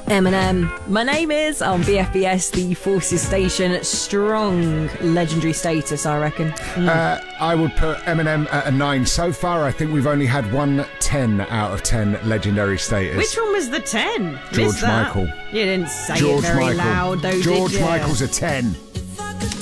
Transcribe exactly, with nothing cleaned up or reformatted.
Eminem. My name is on B F B S, the Forces Station. Strong legendary status, I reckon. Mm. Uh, I would put Eminem at a nine. So far, I think we've only had one ten out of ten legendary status. Which one was the ten? George Michael. You didn't say George it very Michael. loud, though, George did you? Michael's a ten.